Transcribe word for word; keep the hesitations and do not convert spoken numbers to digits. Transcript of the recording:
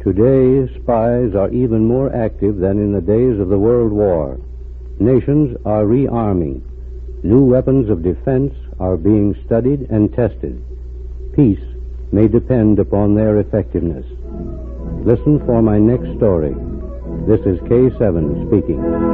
Today, spies are even more active than in the days of the World War. Nations are rearming. New weapons of defense are being studied and tested. Peace may depend upon their effectiveness. Listen for my next story. This is K seven speaking.